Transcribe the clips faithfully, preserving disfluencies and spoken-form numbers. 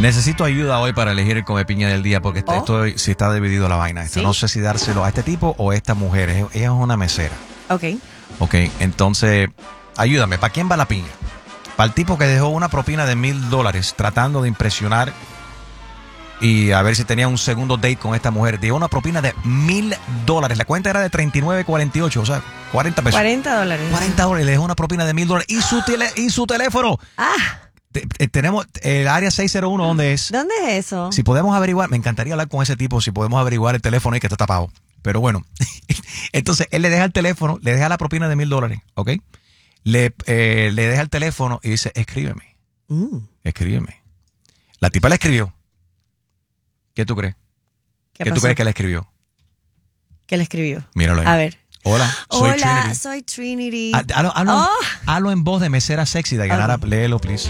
Necesito ayuda hoy para elegir el comepiña del día porque oh. estoy, si está dividido la vaina esta. ¿Sí? No sé si dárselo a este tipo o a esta mujer. Ella es una mesera. Ok. Ok, entonces, ayúdame. ¿Para quién va la piña? Para el tipo que dejó una propina de mil dólares tratando de impresionar y a ver si tenía un segundo date con esta mujer. Dio una propina de mil dólares. La cuenta era de treinta y nueve cuarenta y ocho, o sea, cuarenta pesos. cuarenta dólares. cuarenta dólares. Le dejó una propina de mil dólares. Y su, tele, y su teléfono. Ah. Tenemos el área seis cero uno, ¿dónde es? ¿Dónde es eso? Si podemos averiguar, me encantaría hablar con ese tipo, si podemos averiguar el teléfono y que está tapado. Pero bueno, entonces él le deja el teléfono, le deja la propina de mil dólares, ¿ok? Le, eh, le deja el teléfono y dice, escríbeme, mm. escríbeme. La tipa le escribió. ¿Qué tú crees? ¿Qué, ¿Qué tú crees que le escribió? ¿Qué le escribió? Míralo ahí. A ver. Hola, soy Hola, Trinity. soy Trinity. Hazlo, hazlo, oh. hazlo en voz de mesera sexy, de ganar. Okay. Léelo, please.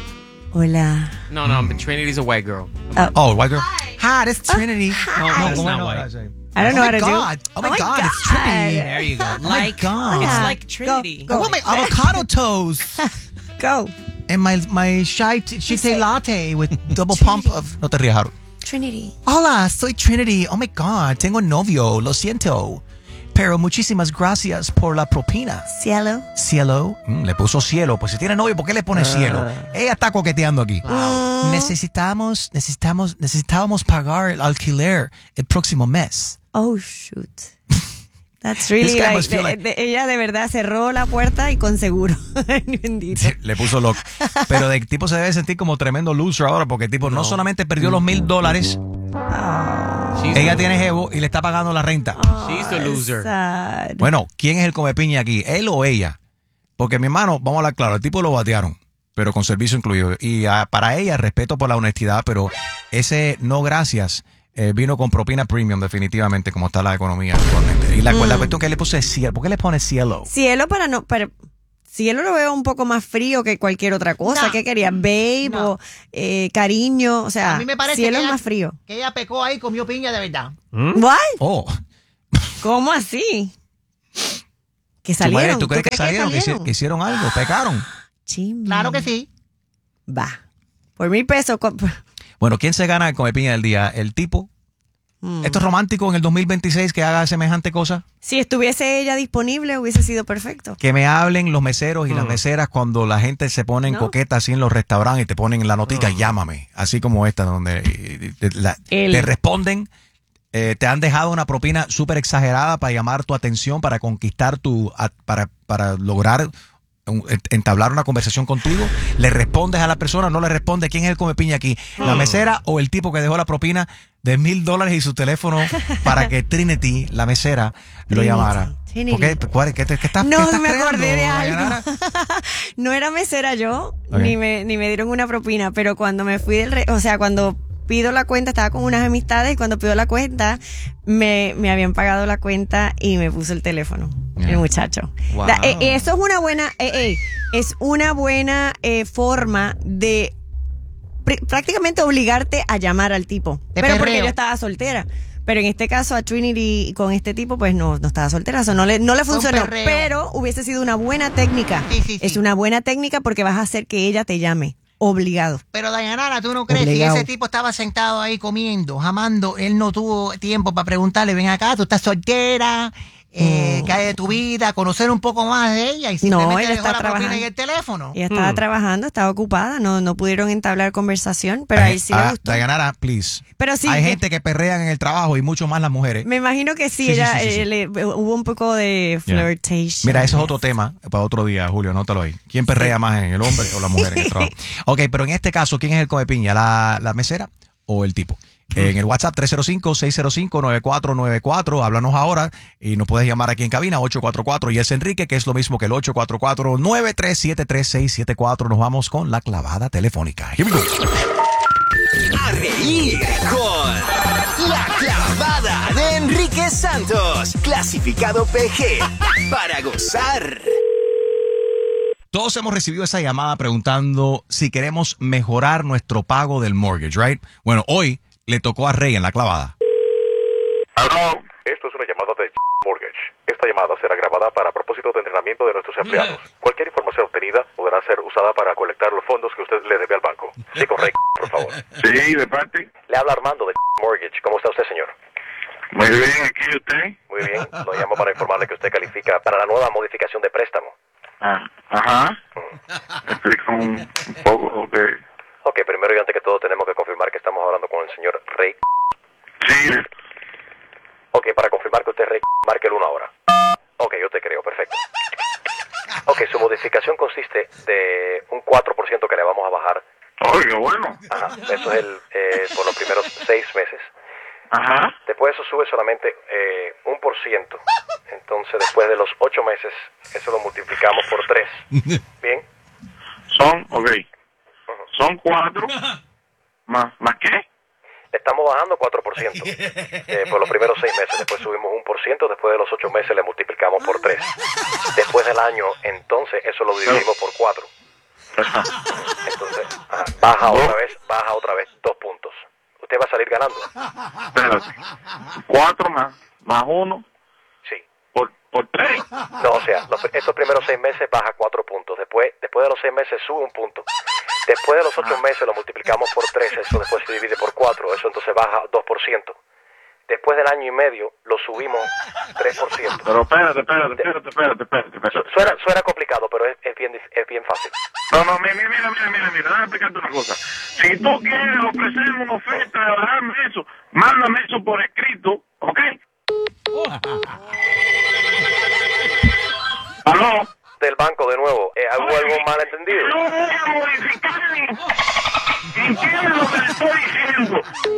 Hola. No, no, but Trinity's a white girl. Oh, oh white girl. Hi, this is Trinity. Oh, no, hi. no, it's not white. I don't know oh how to God. do. Oh my, oh my God. God, it's Trinity. There you go. Oh Like, my God. It's like Trinity. Go, go. I want my avocado toast. Go. And my, my chai chite latte with double pump of... No te rías, Haru. Trinity. Hola, soy Trinity. Oh my God, tengo novio, lo siento. Pero muchísimas gracias por la propina. Cielo. Cielo. Mm, le puso cielo. Pues si tiene novio, ¿por qué le pone uh. cielo? Ella está coqueteando aquí. Wow. Necesitamos, necesitamos, necesitábamos pagar el alquiler el próximo mes. Oh, shoot. That's really like, de, like... De, ella de verdad cerró la puerta y con seguro. Bendito. Le puso loco. Pero el tipo se debe sentir como tremendo loser ahora porque el tipo no, no solamente perdió los mil dólares. Oh. Ella tiene jevo y le está pagando la renta. Oh, She's the loser. Sad. Bueno, ¿quién es el comepiña aquí? ¿Él o ella? Porque mi hermano, vamos a hablar claro, el tipo lo batearon, pero con servicio incluido. Y uh, para ella, respeto por la honestidad, pero ese no gracias eh, vino con propina premium definitivamente, como está la economía actualmente. Y la, mm. la cuestión que le puse es cielo. ¿Por qué le pone cielo? Cielo para no... Para... Cielo lo veo un poco más frío que cualquier otra cosa. No. ¿Qué quería? Babe no. o eh, cariño. O sea, a mí me parece cielo que es ella, más frío. Que ella pecó ahí y comió piña de verdad. ¿Mm? ¿What? Oh. ¿Cómo así? ¿Que salieron? ¿Tú crees, ¿tú crees que, salieron, que salieron? Que hicieron algo? ¿Pecaron? Chimba. Claro que sí. Va. Por mil pesos. Bueno, ¿quién se gana el comepiña del día? ¿El tipo? Mm. ¿Esto es romántico en el dos mil veintiséis que haga semejante cosa? Si estuviese ella disponible, hubiese sido perfecto. Que me hablen los meseros y mm. las meseras cuando la gente se pone en ¿no? coqueta así en los restaurantes y te ponen en la notica, oh. llámame. Así como esta, donde te, la, te responden, eh, te han dejado una propina súper exagerada para llamar tu atención, para conquistar tu, para, para lograr entablar una conversación contigo. Le respondes a la persona, no le responde. ¿Quién es el comepiña aquí? ¿La mesera o el tipo que dejó la propina de mil dólares y su teléfono para que Trinity, la mesera, Trinity, lo llamara? Trinity. ¿Por qué? ¿Qué, qué, qué estás, no, qué estás me creando, acordé de algo. Dayanara? No era mesera yo, okay. ni me ni me dieron una propina, pero cuando me fui del... Re, o sea, cuando pido la cuenta, estaba con unas amistades y cuando pido la cuenta, me, me habían pagado la cuenta y me puso el teléfono. Yeah. El muchacho. Wow. La, eh, eso es una buena, eh, eh, es una buena eh, forma de pr- prácticamente obligarte a llamar al tipo. De pero perreo. porque yo estaba soltera. Pero en este caso a Trinity con este tipo pues no, no estaba soltera, so no le, no le funcionó. Pero hubiese sido una buena técnica. Sí, sí, sí. Es una buena técnica porque vas a hacer que ella te llame. Obligado. Pero Dayanara, ¿tú no crees Obligado. que ese tipo estaba sentado ahí comiendo, jamando? Él no tuvo tiempo para preguntarle, ven acá, tú estás soltera, eh, no. ¿qué hay de tu vida? Conocer un poco más de ella y no, simplemente ella dejó está la trabajando. propina en el teléfono. Ella estaba hmm. trabajando, estaba ocupada, no, no pudieron entablar conversación, pero ahí sí le gustó. Dayanara, please. Pero sí, hay que, gente que perrean en el trabajo y mucho más las mujeres. Me imagino que sí, sí ella sí, sí, sí, eh, sí. Le, hubo un poco de flirtation. Yeah. Mira, eso es otro tema para otro día, Julio, anótalo ahí. ¿Quién perrea sí. más, en el hombre o la mujer en el trabajo? Ok, pero en este caso, ¿quién es el comepiña? ¿La, la mesera o el tipo? En el WhatsApp tres cero cinco, seis cero cinco, nueve cuatro nueve cuatro, háblanos ahora y nos puedes llamar aquí en cabina ocho cuatro cuatro y es Enrique, que es lo mismo que el ocho cuatro cuatro, nueve tres siete tres, seis siete cuatro. Nos vamos con la clavada telefónica. Here we go. A reír con la clavada de Enrique Santos, clasificado P G, para gozar. Todos hemos recibido esa llamada preguntando si queremos mejorar nuestro pago del mortgage, right? Bueno, hoy le tocó a Rey en la clavada. Hello. Esto es una llamada de Mortgage. Esta llamada será grabada para propósito de entrenamiento de nuestros empleados. Cualquier información obtenida podrá ser usada para colectar los fondos que usted le debe al banco. Sí, correcto, por favor. favor. Sí, de parte. Le habla Armando de Mortgage. ¿Cómo está usted, señor? Muy bien, aquí usted. Muy bien. Lo llamo para informarle que usted califica para la nueva modificación de préstamo. Ah, ajá. Me explico un, un poco de... Ok, primero y antes que todo tenemos que confirmar que estamos hablando con el señor Rey. Sí. Ok, para confirmar que usted es Rey, marque el uno ahora. Ok, yo te creo, perfecto. Ok, su modificación consiste de un cuatro por ciento que le vamos a bajar. Oiga, bueno. Ajá, eso es el, eh, por los primeros seis meses. Ajá. Después eso sube solamente eh, un por ciento. Entonces después de los ocho meses, eso lo multiplicamos por tres. ¿Bien? Son, ok. Son cuatro. ¿Más, más qué? Le estamos bajando cuatro por ciento eh, por los primeros seis meses. Después subimos un por ciento. Después de los ocho meses le multiplicamos por tres. Después del año, entonces eso lo dividimos por cuatro. Entonces, ajá, baja otra vez, baja otra vez dos puntos. Usted va a salir ganando. Espérate. Cuatro más, más uno. Sí. Por, por tres. No, o sea, los, estos primeros seis meses baja cuatro puntos. Después, después de los seis meses sube un punto. Después de los ocho meses lo multiplicamos por tres. Eso después se divide por cuatro. Eso entonces baja dos por ciento. Después del año y medio lo subimos tres por ciento. Pero espérate, espérate, espérate, espérate, espérate. espérate. Suena, suena complicado, pero es, es, bien, es bien fácil. No, no, mira, mira, mira, mira, mira, déjame explicarte una cosa. Si tú quieres ofrecerme una oferta de bajarme eso, mándame eso por escrito, ¿ok? ¿Aló? Del banco de nuevo, eh, ¿hubo algún malentendido? No voy a modificar ni... ¿Entiendes lo que le estoy diciendo?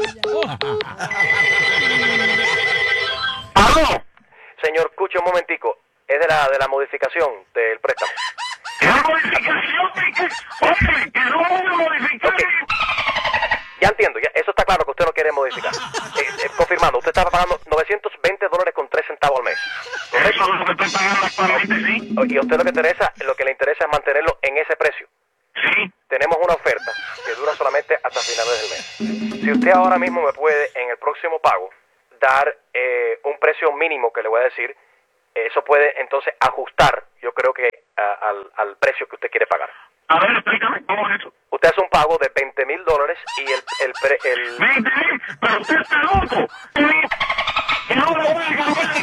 ¿Aló? Señor, escuche un momentico. Es de la de la modificación del préstamo. ¿Qué modificación? Oye, que no voy a modificar. Okay. Ya entiendo, ya, eso está claro que usted no quiere modificar. Eh, eh, confirmando, usted está pagando novecientos veinte dólares con tres centavos al mes. Eso es lo que estoy pagando actualmente, sí. Y a usted lo que interesa, lo que le interesa es mantenerlo en ese precio. Sí. Tenemos una oferta que dura solamente hasta finales del mes. Si usted ahora mismo me puede, en el próximo pago, dar eh, un precio mínimo que le voy a decir, eso puede entonces ajustar, yo creo que a, al, al precio que usted quiere pagar. A ver, explícame, ¿cómo es eso? Usted hace un pago de veinte mil dólares y el... el, pre, el... ¿veinte mil? Pero usted está loco. Y no lo voy a cambiar.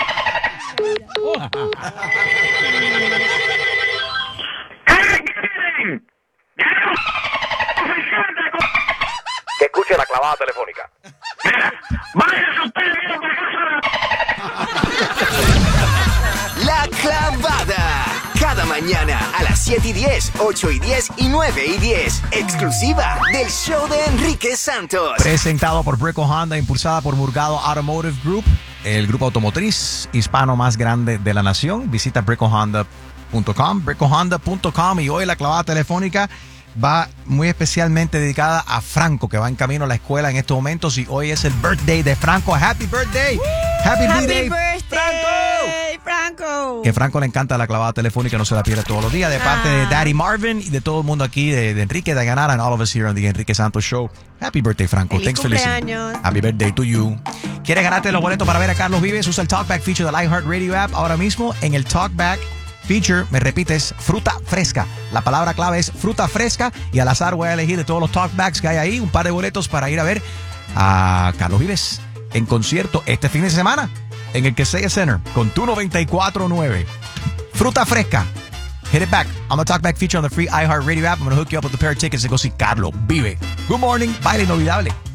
¿Qué quieren? Que escuche la clavada telefónica. Mira, váyase usted, mira, por La Clavada. Cada mañana a las siete y diez, ocho y diez y nueve y diez. Exclusiva del show de Enrique Santos. Presentado por Brico Honda, impulsada por Murgado Automotive Group, el grupo automotriz hispano más grande de la nación. Visita brico honda punto com, brico honda punto com, y hoy la clavada telefónica va muy especialmente dedicada a Franco, que va en camino a la escuela en estos momentos, y hoy es el birthday de Franco. ¡Happy birthday! ¡Happy, Happy birthday, birthday, Franco! Franco! Que Franco le encanta la clavada telefónica, no se la pierde todos los días, de parte de Daddy Marvin y de todo el mundo aquí, de, de Enrique de Ganara, and all of us here on the Enrique Santos Show. Happy birthday, Franco. Feliz Thanks for listening. cumpleaños. Happy birthday to you. ¿Quieres ganarte los boletos para ver a Carlos Vives? Usa el Talkback feature del iHeartRadio app ahora mismo. En el Talkback feature, me repites, fruta fresca. La palabra clave es fruta fresca, y al azar voy a elegir de todos los talkbacks que hay ahí un par de boletos para ir a ver a Carlos Vives en concierto este fin de semana en el Kaseya Center con tu noventa y cuatro punto nueve. Fruta fresca. Hit it back on the Talkback feature on the free iHeartRadio app. I'm going to hook you up with a pair of tickets to go see Carlos Vive. Good morning. Baile inolvidable.